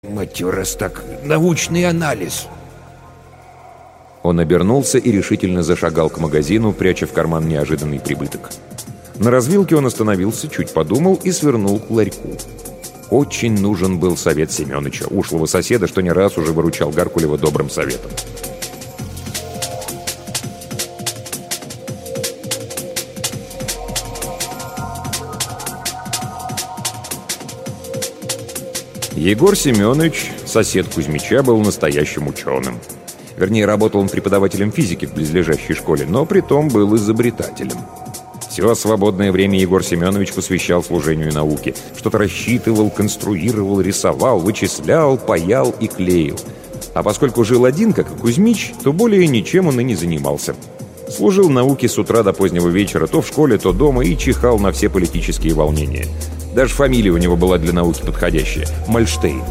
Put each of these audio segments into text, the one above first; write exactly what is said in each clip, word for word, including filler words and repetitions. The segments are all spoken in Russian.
Мать его, раз так, научный анализ. Он обернулся и решительно зашагал к магазину, пряча в карман неожиданный прибыток. На развилке он остановился, чуть подумал и свернул к ларьку. Очень нужен был совет Семёныча, ушлого соседа, что не раз уже выручал Гаркулева добрым советом. Егор Семёныч, сосед Кузьмича, был настоящим ученым. Вернее, работал он преподавателем физики в близлежащей школе, но притом был изобретателем. Все свободное время Егор Семенович посвящал служению науке. Что-то рассчитывал, конструировал, рисовал, вычислял, паял и клеил. А поскольку жил один, как и Кузьмич, то более ничем он и не занимался. Служил науке с утра до позднего вечера, то в школе, то дома, и чихал на все политические волнения. Даже фамилия у него была для науки подходящая – Мальштейн.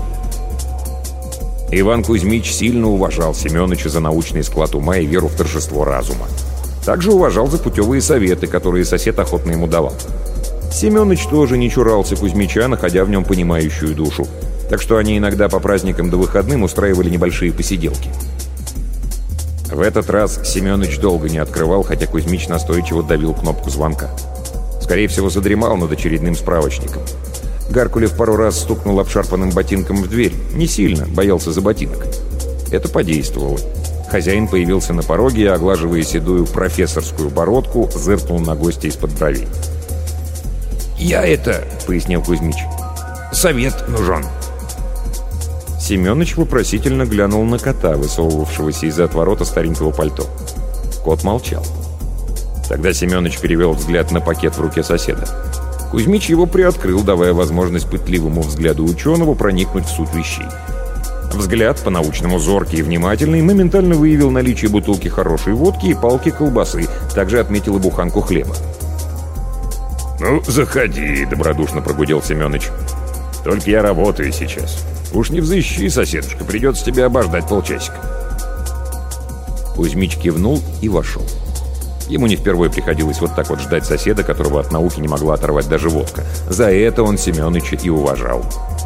Иван Кузьмич сильно уважал Семёныча за научный склад ума и веру в торжество разума. Также уважал за путевые советы, которые сосед охотно ему давал. Семёныч тоже не чурался Кузьмича, находя в нем понимающую душу. Так что они иногда по праздникам да выходным устраивали небольшие посиделки. В этот раз Семёныч долго не открывал, хотя Кузьмич настойчиво давил кнопку звонка. Скорее всего, задремал над очередным справочником. Гаркулев пару раз стукнул обшарпанным ботинком в дверь. Не сильно, боялся за ботинок. Это подействовало. Хозяин появился на пороге и, оглаживая седую профессорскую бородку, зыркнул на гостя из-под бровей. «Я это», — пояснил Кузьмич, — «совет нужен». Семёныч вопросительно глянул на кота, высовывавшегося из-за отворота старенького пальто. Кот молчал. Тогда Семёныч перевел взгляд на пакет в руке соседа. Кузьмич его приоткрыл, давая возможность пытливому взгляду ученого проникнуть в суть вещей. Взгляд, по-научному зоркий и внимательный, моментально выявил наличие бутылки хорошей водки и палки колбасы, также отметил и буханку хлеба. «Ну, заходи», — добродушно прогудел Семёныч. «Только я работаю сейчас. Уж не взыщи, соседушка, придется тебе обождать полчасика». Кузьмич кивнул и вошел. Ему не впервые приходилось вот так вот ждать соседа, которого от науки не могла оторвать даже водка. За это он Семёныча и уважал.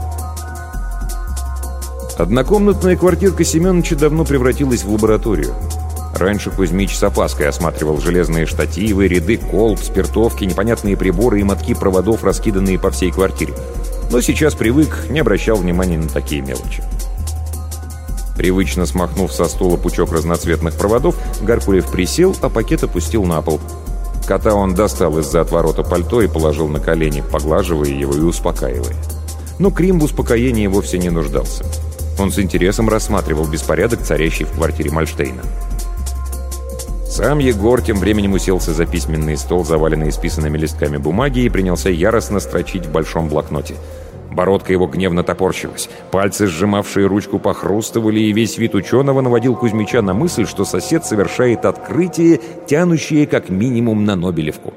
Однокомнатная квартирка Семёныча давно превратилась в лабораторию. Раньше Кузьмич с опаской осматривал железные штативы, ряды колб, спиртовки, непонятные приборы и мотки проводов, раскиданные по всей квартире. Но сейчас привык, не обращал внимания на такие мелочи. Привычно смахнув со стула пучок разноцветных проводов, Гаркулев присел, а пакет опустил на пол. Кота он достал из-за отворота пальто и положил на колени, поглаживая его и успокаивая. Но Крим в успокоении вовсе не нуждался. Он с интересом рассматривал беспорядок, царящий в квартире Мальштейна. Сам Егор тем временем уселся за письменный стол, заваленный исписанными листками бумаги, и принялся яростно строчить в большом блокноте. Бородка его гневно топорщилась, пальцы, сжимавшие ручку, похрустывали, и весь вид ученого наводил Кузьмича на мысль, что сосед совершает открытие, тянущее как минимум на Нобелевку.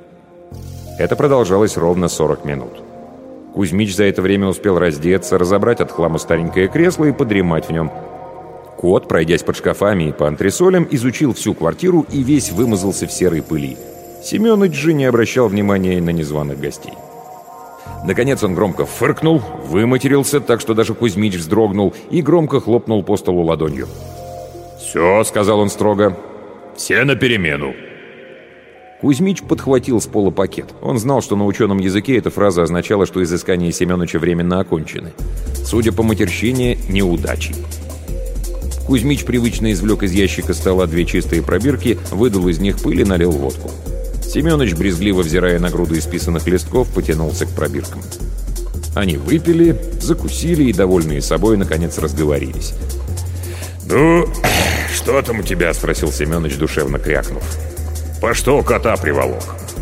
Это продолжалось ровно сорок минут. Кузьмич за это время успел раздеться, разобрать от хлама старенькое кресло и подремать в нем. Кот, пройдясь под шкафами и по антресолям, изучил всю квартиру и весь вымазался в серой пыли. Семёныч же не обращал внимания на незваных гостей. Наконец он громко фыркнул, выматерился, так что даже Кузьмич вздрогнул и громко хлопнул по столу ладонью. «Все», — сказал он строго, — «все на перемену». Кузьмич подхватил с пола пакет. Он знал, что на ученом языке эта фраза означала, что изыскания Семёныча временно окончены. Судя по матерщине, неудачей. Кузьмич привычно извлек из ящика стола две чистые пробирки, выдул из них пыль и налил водку. Семёныч, брезгливо взирая на груду исписанных листков, потянулся к пробиркам. Они выпили, закусили и, довольные собой, наконец разговорились. «Ну, что там у тебя?» — спросил Семёныч, душевно крякнув. «По что кота приволок?»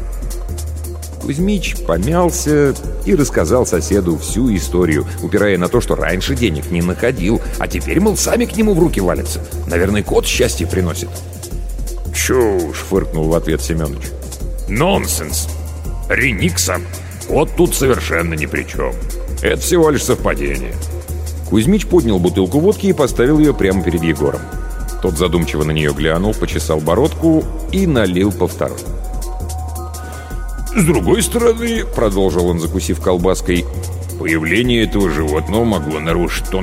Кузьмич помялся и рассказал соседу всю историю, упирая на то, что раньше денег не находил, а теперь, мол, сами к нему в руки валятся. Наверное, кот счастье приносит. «Чушь!» — фыркнул в ответ Семёныч. «Нонсенс! Реникса! Кот тут совершенно ни при чем. Это всего лишь совпадение». Кузьмич поднял бутылку водки и поставил ее прямо перед Егором. Тот задумчиво на нее глянул, почесал бородку и налил по второй. «С другой стороны, — продолжил он, закусив колбаской, — Появление этого животного могло нарушить тон